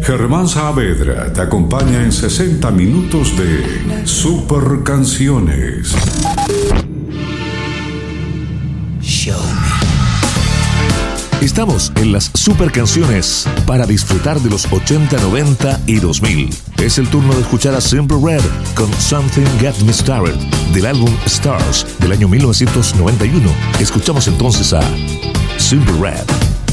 Germán Saavedra te acompaña en 60 minutos de Super Canciones. Estamos en las Super Canciones para disfrutar de los 80, 90 y 2000. Es el turno de escuchar a Simple Red con Something Got Me Started del álbum Stars del año 1991. Escuchamos entonces a Simple Red.